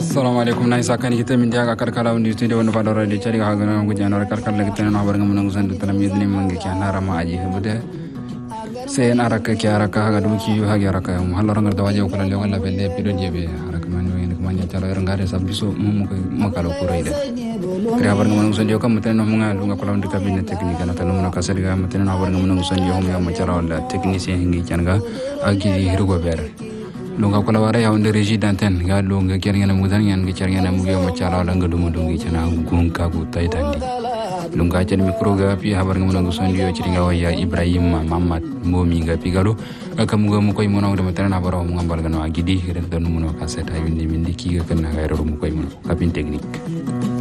assalamu alaikum na isa kan kita min dia ka karkala undi studio wonno fadoro de cari ha gana ngu janore karkala gitene no habar ngam ngu sandu tanam yidni mangi ki anara ma aji bude sen araka ki araka ga duki yu ha ga araka mu hallo ngal dawaje ko lalle wala belle bido jebe araka man yo en ko man talo ngare sabbiso mum ko makalo ko reyde kri habar ngam ngu sandu kam mutene no munga lunga ko lawndi kabine technique na talo no kasari ga mutene no habar ngam ngu sandu hom yo ma cara wala technicien hingi canga agi hirgo bere lunga kala wara ya onde régie d'antenne ga lunga kerngena mudan yan ga kerngena mugi ma chala la ngadu mudungi chana gunka ku taitandi lunga chen mikro ga pi habar ngam nangu sondio chiringa waya Ibrahim Muhammad momi ga pigalo aka muga mu koy mono de matana baro mu ngambal ga no agidi ren don mu no kaseta yindi mindi ki ga kana ga ro mu koy mono kapin technique